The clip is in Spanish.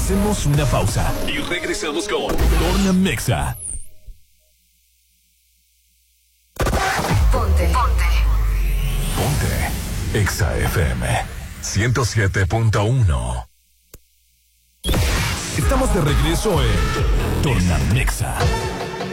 Hacemos una pausa y regresamos con Tornamexa. Ponte. Exa FM 107.1. Estamos de regreso en Tornamexa.